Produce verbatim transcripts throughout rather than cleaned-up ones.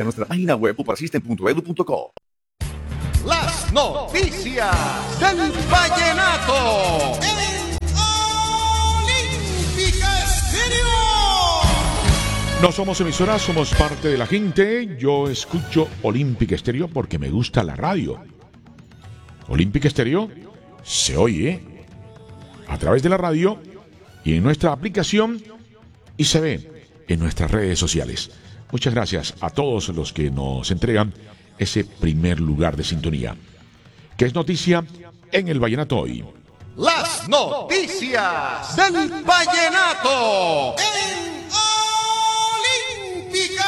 Visita nuestra página web puprasystem punto edu punto co. Las noticias del vallenato en Olímpica Estéreo. No somos emisoras, somos parte de la gente. Yo escucho Olímpica Estéreo porque me gusta la radio. Olímpica Estéreo se oye a través de la radio y en nuestra aplicación y se ve en nuestras redes sociales. Muchas gracias a todos los que nos entregan ese primer lugar de sintonía. ¿Qué es noticia en el vallenato hoy? Las noticias del vallenato en Olímpica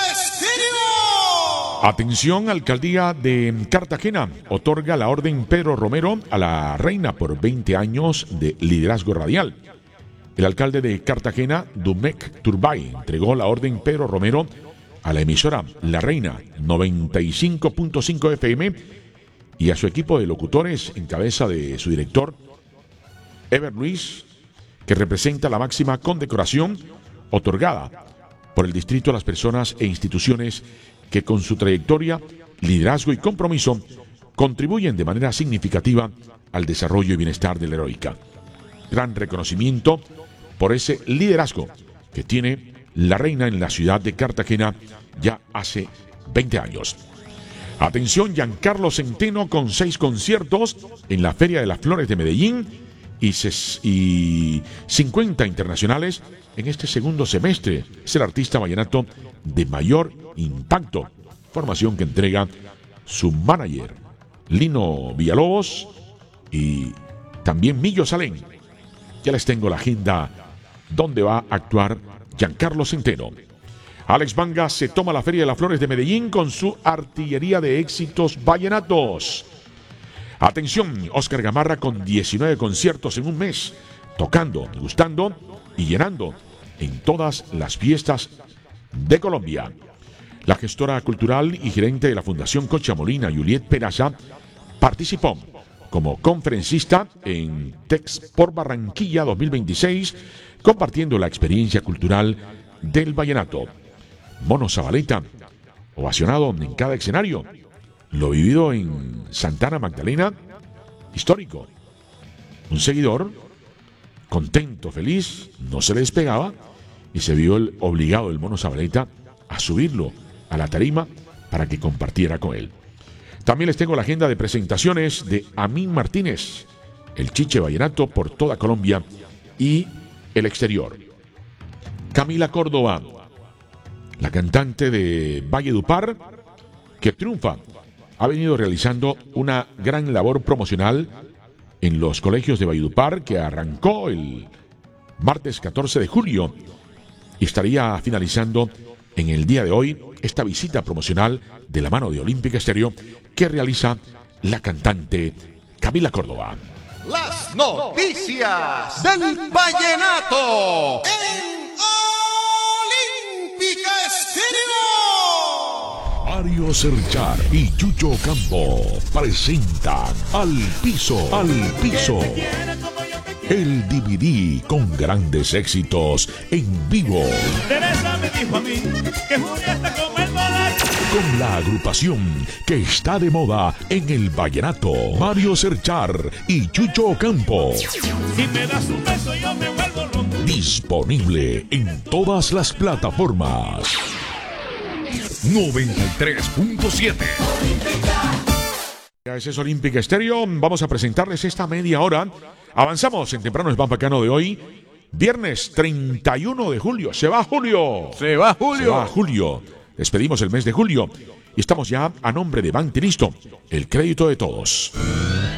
Estéreo. Atención, alcaldía de Cartagena otorga la orden Pedro Romero a la reina por veinte años de liderazgo radial. El alcalde de Cartagena, Dumec Turbay, entregó la orden Pedro Romero a la emisora La Reina noventa y cinco punto cinco F M y a su equipo de locutores en cabeza de su director, Ever Luis, que representa la máxima condecoración otorgada por el distrito a las personas e instituciones que con su trayectoria, liderazgo y compromiso contribuyen de manera significativa al desarrollo y bienestar de la heroica. Gran reconocimiento por ese liderazgo que tiene la reina en la ciudad de Cartagena ya hace veinte años. Atención, Giancarlo Centeno con seis conciertos en la Feria de las Flores de Medellín y, ses- y cincuenta internacionales en este segundo semestre. Es el artista vallenato de mayor impacto. Formación que entrega su manager Lino Villalobos y también Millo Salén. Ya les tengo la agenda donde va a actuar Giancarlo Centeno. Alex Vanga se toma la Feria de las Flores de Medellín con su artillería de éxitos vallenatos. Atención, Oscar Gamarra con diecinueve conciertos en un mes, tocando, gustando y llenando en todas las fiestas de Colombia. La gestora cultural y gerente de la Fundación Concha Molina, Juliet Peraza, participó como conferencista en Tex por Barranquilla dos mil veintiséis, compartiendo la experiencia cultural del vallenato. Mono Zabaleta, ovacionado en cada escenario. Lo vivido en Santana Magdalena, histórico. Un seguidor, contento, feliz, no se le despegaba y se vio el obligado el Mono Zabaleta a subirlo a la tarima para que compartiera con él. También les tengo la agenda de presentaciones de Amín Martínez, el Chiche Vallenato por toda Colombia y el exterior. Camila Córdoba, la cantante de Valledupar, que triunfa, ha venido realizando una gran labor promocional en los colegios de Valledupar, que arrancó el martes catorce de julio y estaría finalizando en el día de hoy esta visita promocional de la mano de Olímpica Estéreo que realiza la cantante Camila Córdoba. Las noticias del vallenato en Olímpica Estéreo. Mario Serchar y Chucho Campo presentan Al Piso, Al Piso. El D V D con grandes éxitos en vivo. Teresa me dijo a mí que Julieta como el molar. Con la agrupación que está de moda en el vallenato, Mario Serchar y Chucho Campo. Si me das un beso yo me vuelvo loco. Disponible en todas las plataformas. noventa y tres punto siete. Ese es Olímpica Estéreo. Vamos a presentarles esta media hora. Avanzamos en Temprano es Bacano de hoy. Viernes treinta y uno de julio. Se va Julio. Se va Julio. Se va Julio. Despedimos el mes de julio. Y estamos ya a nombre de Banti Listo. El crédito de todos.